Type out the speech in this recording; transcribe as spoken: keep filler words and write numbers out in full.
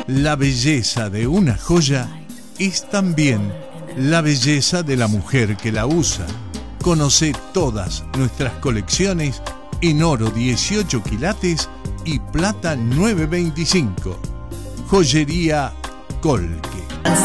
La belleza de una joya es también la belleza de la mujer que la usa. Conoce todas nuestras colecciones en oro dieciocho quilates y plata nueve veinticinco. Joyería Colque.